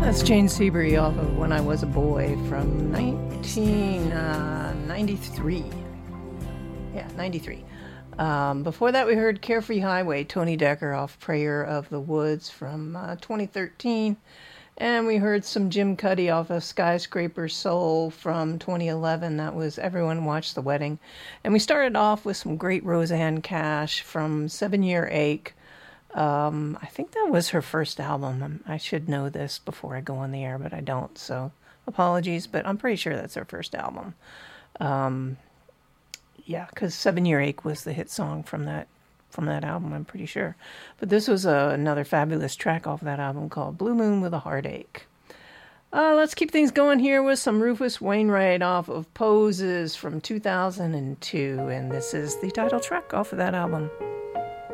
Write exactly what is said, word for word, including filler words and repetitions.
That's Jane Seabury off of When I Was a Boy from nineteen ninety-three. Yeah, ninety-three. Um, before that, we heard Carefree Highway, Tony Decker off Prayer of the Woods from uh, twenty thirteen. And we heard some Jim Cuddy off of Skyscraper Soul from twenty eleven. That was Everyone Watched the Wedding. And we started off with some great Roseanne Cash from Seven Year Ache. Um, I think that was her first album. I should know this before I go on the air, but I don't. So apologies, but I'm pretty sure that's her first album. Um, yeah, because Seven Year Ache was the hit song from that from that album, I'm pretty sure. But this was uh, another fabulous track off that album called Blue Moon with a Heartache. Uh, let's keep things going here with some Rufus Wainwright off of Poses from two thousand two, and this is the title track off of that album.